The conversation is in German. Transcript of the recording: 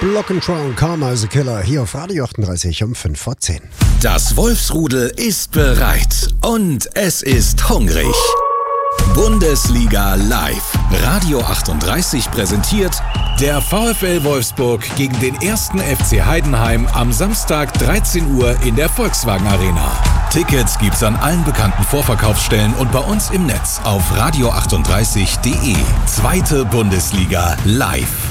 Block and Crown, Karma is a Killer, hier auf Radio 38 um 5 vor 10. Das Wolfsrudel ist bereit und es ist hungrig. Bundesliga live. Radio 38 präsentiert der VfL Wolfsburg gegen den 1. FC Heidenheim am Samstag 13 Uhr in der Volkswagen Arena. Tickets gibt's an allen bekannten Vorverkaufsstellen und bei uns im Netz auf radio38.de. Zweite Bundesliga live.